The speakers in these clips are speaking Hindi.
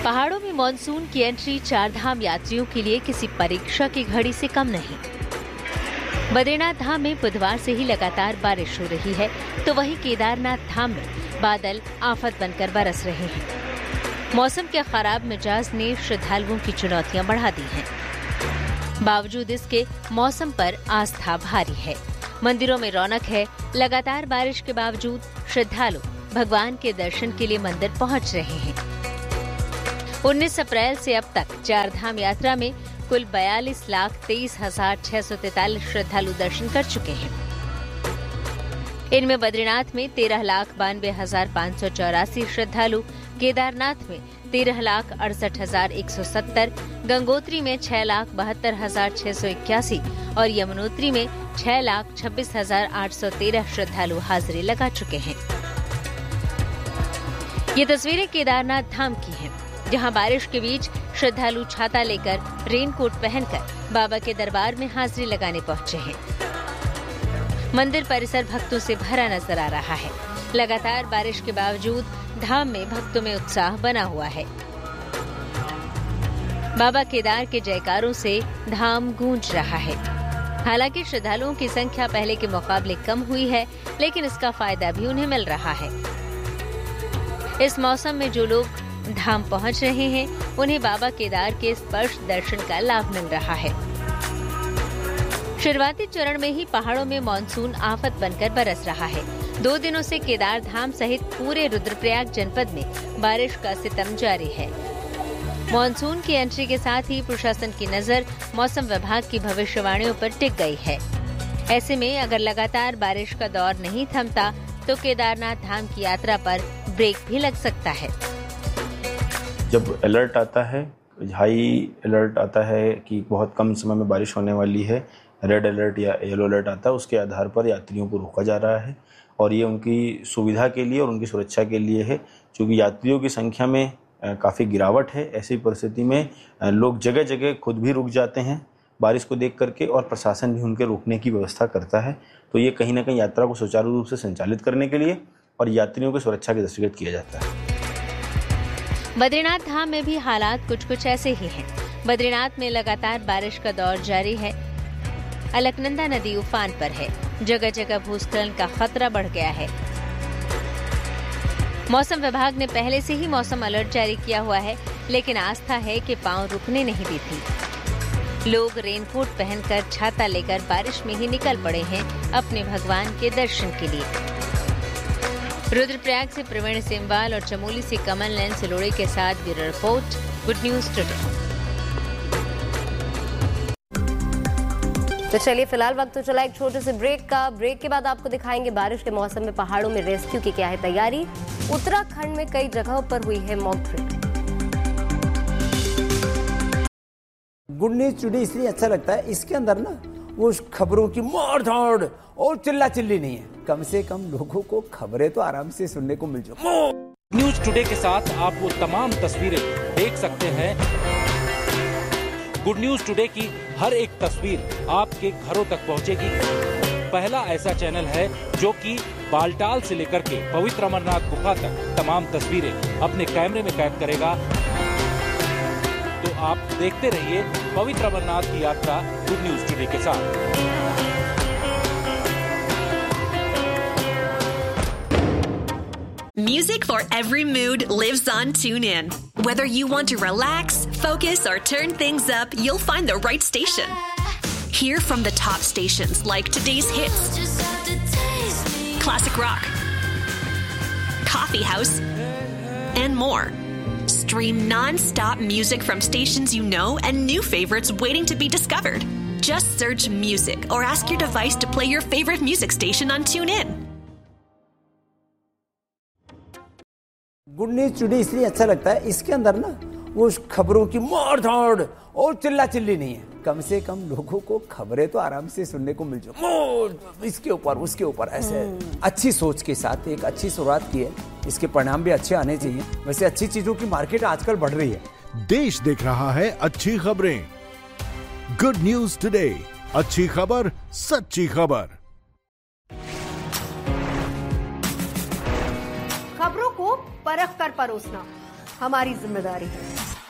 पहाड़ों में मॉनसून की एंट्री चारधाम यात्रियों के लिए किसी परीक्षा की घड़ी से कम नहीं। बद्रीनाथ धाम में बुधवार से ही लगातार बारिश हो रही है, तो वहीं केदारनाथ धाम में बादल आफत बनकर बरस रहे हैं। मौसम के खराब मिजाज ने श्रद्धालुओं की चुनौतियां बढ़ा दी हैं। बावजूद इसके मौसम पर आस्था भारी है। मंदिरों में रौनक है। लगातार बारिश के बावजूद श्रद्धालु भगवान के दर्शन के लिए मंदिर पहुंच रहे हैं। 19 अप्रैल से अब तक चारधाम यात्रा में कुल 42,23,643 श्रद्धालु दर्शन कर चुके हैं। इनमें बद्रीनाथ में 13,92,584 श्रद्धालु, केदारनाथ में 13,68,170, गंगोत्री में 6,72,681 और यमुनोत्री में 6,26,813 श्रद्धालु हाजिरी लगा चुके हैं। ये तस्वीरें केदारनाथ धाम की हैं, जहां बारिश के बीच श्रद्धालु छाता लेकर रेनकोट पहनकर बाबा के दरबार में हाजिरी लगाने पहुंचे हैं। मंदिर परिसर भक्तों से भरा नजर आ रहा है। लगातार बारिश के बावजूद धाम में भक्तों में उत्साह बना हुआ है। बाबा केदार के जयकारों से धाम गूंज रहा है। हालांकि श्रद्धालुओं की संख्या पहले के मुकाबले कम हुई है, लेकिन इसका फायदा भी उन्हें मिल रहा है। इस मौसम में जो लोग धाम पहुंच रहे हैं, उन्हें बाबा केदार के स्पर्श दर्शन का लाभ मिल रहा है। शुरुआती चरण में ही पहाड़ों में मानसून आफत बनकर बरस रहा है। 2 दिनों से केदार धाम सहित पूरे रुद्रप्रयाग जनपद में बारिश का सितम जारी है। मानसून की एंट्री के साथ ही प्रशासन की नजर मौसम विभाग की भविष्यवाणियों पर टिक गई है। ऐसे में अगर लगातार बारिश का दौर नहीं थमता, तो केदारनाथ धाम की यात्रा पर ब्रेक भी लग सकता है। जब अलर्ट आता है, हाई अलर्ट आता है कि बहुत कम समय में बारिश होने वाली है, रेड अलर्ट या येलो अलर्ट आता है, उसके आधार पर यात्रियों को रोका जा रहा है और ये उनकी सुविधा के लिए और उनकी सुरक्षा के लिए है। क्योंकि यात्रियों की संख्या में काफ़ी गिरावट है, ऐसी परिस्थिति में लोग जगह जगह खुद भी रुक जाते हैं बारिश को देख करके, और प्रशासन भी उनके रुकने की व्यवस्था करता है। तो ये कहीं ना कहीं यात्रा को सुचारू रूप से संचालित करने के लिए और यात्रियों की सुरक्षा के दृष्टिगत किया जाता है। बद्रीनाथ धाम में भी हालात कुछ ऐसे ही हैं। बद्रीनाथ में लगातार बारिश का दौर जारी है। अलकनंदा नदी उफान पर है। जगह जगह भूस्खलन का खतरा बढ़ गया है। मौसम विभाग ने पहले से ही मौसम अलर्ट जारी किया हुआ है, लेकिन आस्था है कि पांव रुकने नहीं दी थी। लोग रेनकोट पहनकर छाता लेकर बारिश में ही निकल पड़े हैं अपने भगवान के दर्शन के लिए। रुद्रप्रयाग से प्रवीण सेमवाल और चमोली से कमल नयन सिलोड़े के साथ bureau report, good news today. तो चलिए फिलहाल वक्त तो चला एक छोटे से ब्रेक का। ब्रेक के बाद आपको दिखाएंगे बारिश के मौसम में पहाड़ों में रेस्क्यू की क्या है तैयारी। उत्तराखंड में कई जगहों पर हुई है mock drill. Good news today इसलिए अच्छा लगता है, इसके अंदर ना वो खबरों की मार धाड़ और चिल्ला चिल्ली नहीं है। कम से कम लोगों को खबरें तो आराम से सुनने को मिल जाए। न्यूज टुडे के साथ आप वो तमाम तस्वीरें देख सकते हैं। गुड न्यूज टुडे की हर एक तस्वीर आपके घरों तक पहुंचेगी। पहला ऐसा चैनल है जो कि बालटाल से लेकर के पवित्र अमरनाथ गुफा तक तमाम तस्वीरें अपने कैमरे में कैद करेगा। तो आप देखते रहिए पवित्र अमरनाथ की यात्रा गुड न्यूज टुडे के साथ। Music for every mood lives on TuneIn. Whether you want to relax, focus, or turn things up, you'll find the right station. Hear from the top stations like today's hits, classic rock, coffee house, and more. Stream non-stop music from stations you know and new favorites waiting to be discovered. Just search music or ask your device to play your favorite music station on TuneIn. Good news today इसलिए अच्छा लगता है, इसके अंदर ना वो खबरों की मार धाड़ और चिल्ला चिल्ली नहीं है। कम से कम लोगों को खबरें तो आराम से सुनने को मिल जाए। इसके ऊपर उसके ऊपर ऐसे अच्छी सोच के साथ एक अच्छी शुरुआत की है, इसके परिणाम भी अच्छे आने चाहिए। वैसे अच्छी चीजों की मार्केट आजकल बढ़ रही है। देश देख रहा है अच्छी खबरें। गुड न्यूज टुडे, अच्छी खबर, सच्ची खबर। खबरों को परख कर परोसना, हमारी जिम्मेदारी है।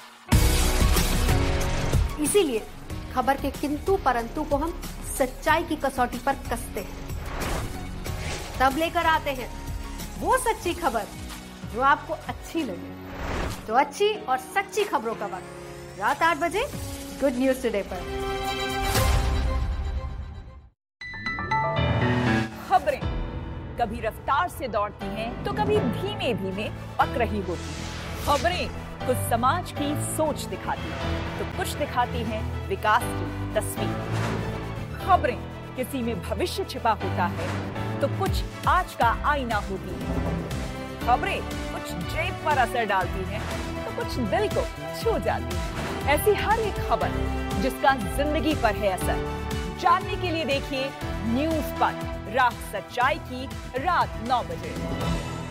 इसीलिए खबर के किंतु परंतु को हम सच्चाई की कसौटी पर कसते हैं, तब लेकर आते हैं वो सच्ची खबर जो आपको अच्छी लगे। तो अच्छी और सच्ची खबरों का वक्त रात 8 बजे गुड न्यूज टुडे पर। खबरें कभी रफ्तार से दौड़ती हैं तो कभी धीमे धीमे पक रही होती हैं। खबरें कुछ समाज की सोच दिखाती हैं तो कुछ दिखाती हैं विकास की तस्वीर। खबरें किसी में भविष्य छिपा होता है तो कुछ आज का आईना होती है। खबरें कुछ जेब पर असर डालती हैं तो कुछ दिल को छू जाती है। ऐसी हर एक खबर जिसका जिंदगी पर है असर, जानने के लिए देखिए न्यूज़ पर राह सच्चाई की रात 9 बजे।